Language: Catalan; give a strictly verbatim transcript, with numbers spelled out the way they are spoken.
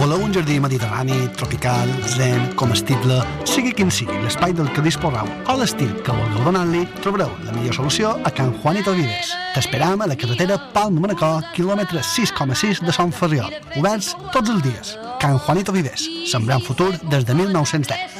Voleu un jardí mediterrani, tropical, zen, comestible, sigui quin sigui l'espai del que disposeu o l'estil que vulgueu donar-li, trobareu la millor solució a Can Juanito Vives. T'esperam a la carretera Palma-Manacor, quilòmetre sis coma sis de Sant Ferriol. Oberts tots els dies. Can Juanito Vives, sembrant futur des de mil nou-cents deu.